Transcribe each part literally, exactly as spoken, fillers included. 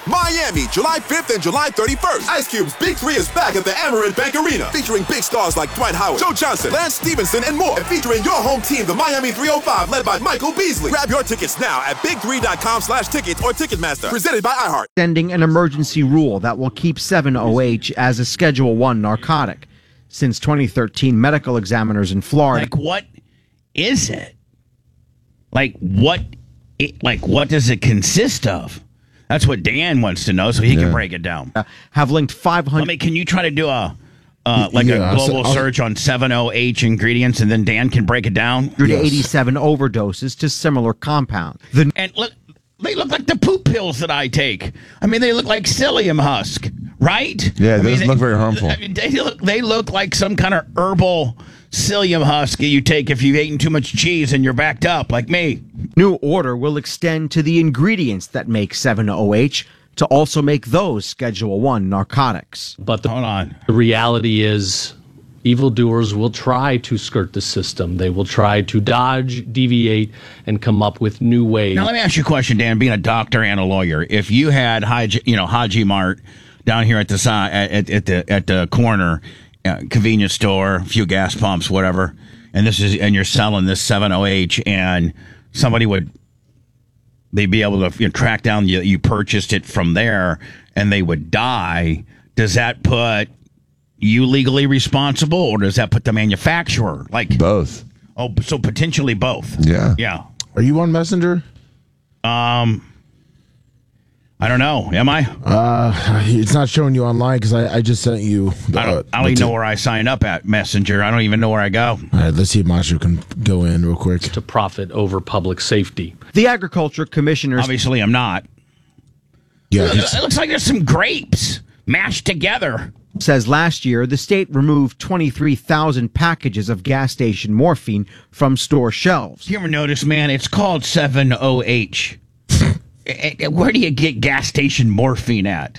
Miami, July fifth and July thirty-first. Ice Cube's Big Three is back at the Amerant Bank Arena, featuring big stars like Dwight Howard, Joe Johnson, Lance Stevenson, and more. And featuring your home team, the Miami three oh five, led by Michael Beasley. Grab your tickets now at big three dot com slash tickets or Ticketmaster. Presented by iHeart. Sending an emergency rule that will keep seven O H as a Schedule one narcotic. Since twenty thirteen, medical examiners in Florida. Like, what is it? Like, what? It, like, what does it consist of? That's what Dan wants to know, so he yeah. can break it down. Uh, have linked five hundred. Let me. Can you try to do a uh, like yeah, a global I'll, I'll, search on seven O H ingredients, and then Dan can break it down? one hundred eighty-seven yes. overdoses to similar compounds. The- and look, they look like the poop pills that I take. I mean, they look like psyllium husk, right? Yeah, I they mean, look they, very harmful. I mean, they look they look like some kind of herbal psyllium husk you take if you've eaten too much cheese and you're backed up, like me. New order will extend to the ingredients that make seven O H to also make those Schedule one narcotics. But the, Hold on. the reality is evildoers will try to skirt the system. They will try to dodge, deviate, and come up with new ways. Now, let me ask you a question, Dan, being a doctor and a lawyer. If you had, Haji, you know, Haji Mart down here at the side, at, at the at the corner, uh, convenience store, a few gas pumps, whatever, and this is and you're selling this seven O H, and somebody would, they'd be able to you know, track down you, you purchased it from there, and they would die. Does that put you legally responsible, or does that put the manufacturer? Like both. Oh, so potentially both. Yeah. Yeah. Are you on Messenger? Um, I don't know. Am I? Uh, it's not showing you online because I, I just sent you. The, I don't, I don't even know where I sign up at Messenger. I don't even know where I go. All right, let's see if Macho can go in real quick. To profit over public safety. The Agriculture Commissioners. Obviously, I'm not. Yeah, it, it looks like there's some grapes mashed together. Says last year the state removed twenty-three thousand packages of gas station morphine from store shelves. You ever notice, man, it's called seven O H. Where do you get gas station morphine at?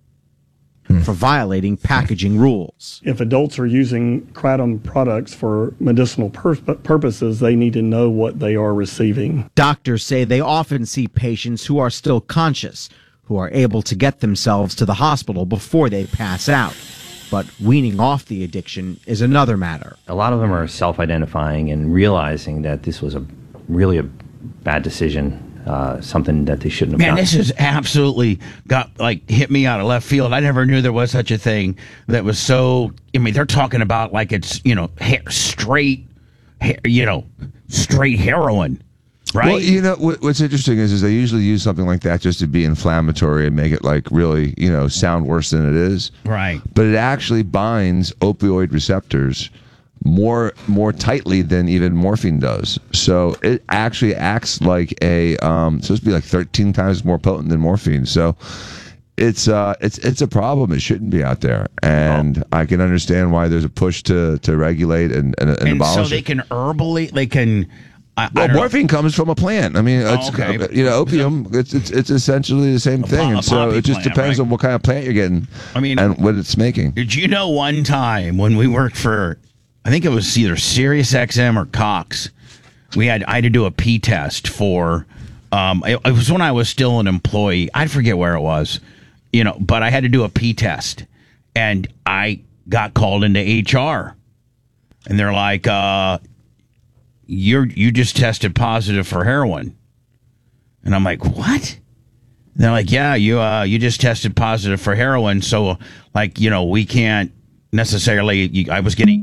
For violating packaging rules. If adults are using kratom products for medicinal pur- purposes, they need to know what they are receiving. Doctors say they often see patients who are still conscious, who are able to get themselves to the hospital before they pass out. But weaning off the addiction is another matter. A lot of them are self-identifying and realizing that this was a really a bad decision. Uh, something that they shouldn't have Man, done. this has absolutely got, like, hit me out of left field. I never knew there was such a thing that was so, I mean, they're talking about like it's, you know, hair, straight, hair, you know, straight heroin, right? Well, you know, what, what's interesting is, is they usually use something like that just to be inflammatory and make it, like, really, you know, sound worse than it is. Right. But it actually binds opioid receptors more more tightly than even morphine does. So it actually acts like a um supposed to be like thirteen times more potent than morphine. So it's uh it's it's a problem. It shouldn't be out there. And oh. I can understand why there's a push to to regulate and and, and, and abolish so they it. can herbally they can I, well, I morphine know. comes from a plant. I mean, it's, oh, okay. you know, opium. It's it's it's essentially the same a thing, po- and so it just plant, depends right? on what kind of plant you're getting. I mean, and what it's making. Did you know one time when we worked for, I think it was either Sirius X M or Cox, we had I had to do a P test for. Um, it, it was when I was still an employee. I forget where it was, you know, but I had to do a P test, and I got called into H R, and they're like, uh, "You're you just tested positive for heroin," and I'm like, "What?" And they're like, "Yeah, you uh, you just tested positive for heroin, so like you know we can't necessarily." You, I was getting.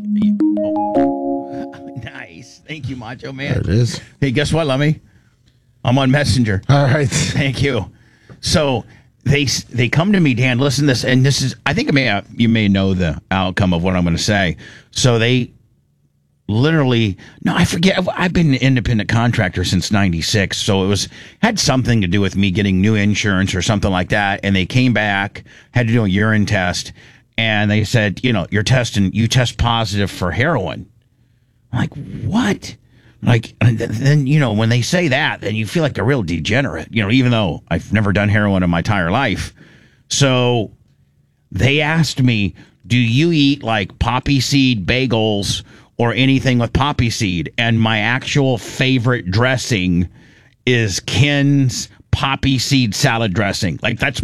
Oh, nice, thank you, Macho Man. There it is. Hey, guess what, Lummy? I'm on Messenger. All right. Thank you. So they they come to me, Dan. Listen to this, and this is I think I may have, you may know the outcome of what I'm going to say. So they literally no, I forget. I've been an independent contractor since ninety-six, so it was had something to do with me getting new insurance or something like that. And they came back, had to do a urine test, and they said, you know, you're testing, you test positive for heroin. I'm like, what? Like, and then, you know, when they say that, then you feel like a real degenerate, you know, even though I've never done heroin in my entire life. So they asked me, do you eat like poppy seed bagels or anything with poppy seed? And my actual favorite dressing is Ken's poppy seed salad dressing. Like, that's